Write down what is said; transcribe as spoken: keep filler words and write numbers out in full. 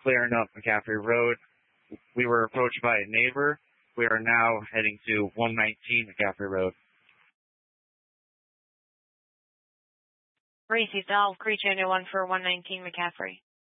clearing up McCaffrey Road. We were approached by a neighbor. We are now heading to one nineteen McCaffrey Road. Racy Valve, Creech anyone for one nineteen McCaffrey.